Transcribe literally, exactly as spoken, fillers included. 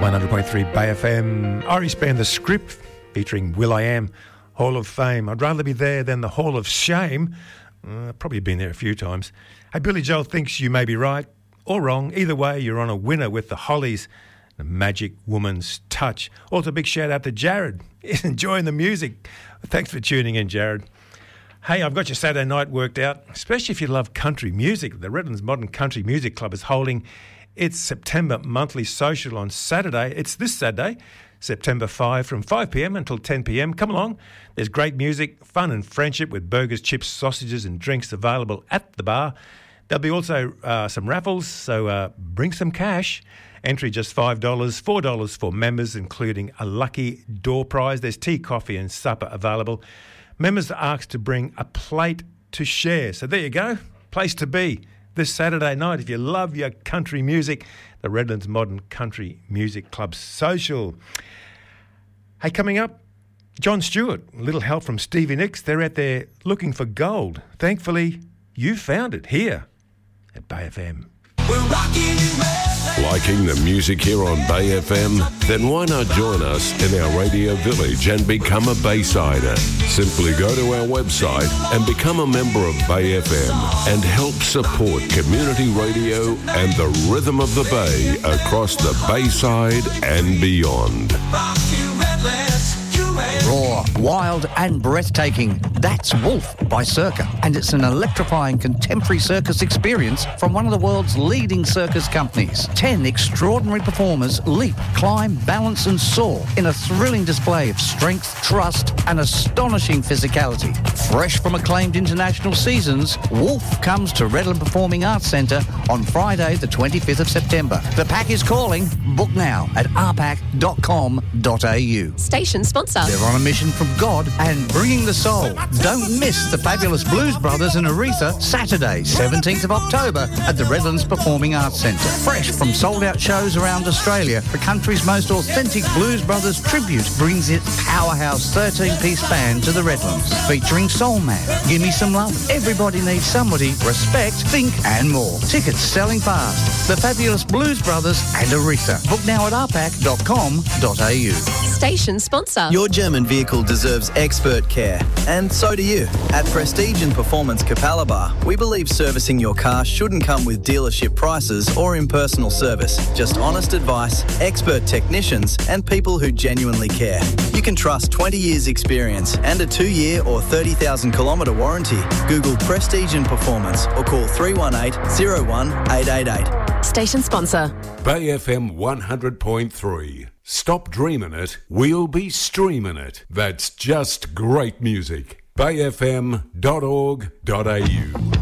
one hundred point three Bay F M. Irish band The Script featuring will.i.am, Hall of Fame. I'd rather be there than the Hall of Shame. Uh, probably been there a few times. Hey, Billy Joel thinks you may be right or wrong. Either way, you're on a winner with the Hollies, The Magic Woman's Touch. Also, a big shout out to Jared. He's enjoying the music. Thanks for tuning in, Jared. Hey, I've got your Saturday night worked out, especially if you love country music. The Redlands Modern Country Music Club is holding its September monthly social on Saturday. It's this Saturday, September fifth, from five p.m. until ten p.m. Come along. There's great music, fun and friendship with burgers, chips, sausages and drinks available at the bar. There'll be also uh, some raffles, so uh, bring some cash. Entry just five dollars, four dollars for members, including a lucky door prize. There's tea, coffee and supper available. Members are asked to bring a plate to share. So there you go, place to be this Saturday night. If you love your country music, the Redlands Modern Country Music Club Social. Hey, coming up, John Stewart, a little help from Stevie Nicks. They're out there looking for gold. Thankfully, you found it here at Bay F M. We're rocking Liking the music here on Bay F M? Then why not join us in our radio village and become a Baysider? Simply go to our website and become a member of Bay F M and help support community radio and the rhythm of the Bay across the Bayside and beyond. Raw, wild and breathtaking. That's Wolf by Circa, and it's an electrifying contemporary circus experience from one of the world's leading circus companies. Ten extraordinary performers leap, climb, balance and soar in a thrilling display of strength, trust and astonishing physicality. Fresh from acclaimed international seasons, Wolf comes to Redland Performing Arts Centre on Friday the twenty-fifth of September. The pack is calling. Book now at r pack dot com dot a u. Station sponsor. They're on a mission from God and bringing the soul. Don't miss the fabulous Blues Brothers in Aretha, Saturday, seventeenth of October at the Redlands Performing Arts Centre. Fresh from sold-out shows around Australia, the country's most authentic Blues Brothers tribute brings its powerhouse thirteen-piece band to the Redlands, featuring Soul Man, Gimme Some Love, Everybody Needs Somebody, Respect, Think and more. Tickets selling fast. The fabulous Blues Brothers and Aretha. Book now at r pack dot com dot a u. Station sponsor. Your German vehicle deserves expert care, and so do you. At Prestige and Performance Capalaba, we believe servicing your car shouldn't come with dealership prices or impersonal service. Just honest advice, expert technicians, and people who genuinely care. You can trust twenty years experience and a two-year or thirty thousand kilometre warranty. Google Prestige and Performance or call three one eight, zero one, eight eight eight. Station sponsor. Bay F M one hundred point three. Stop dreaming it, we'll be streaming it. That's just great music. bay f m dot org dot a u.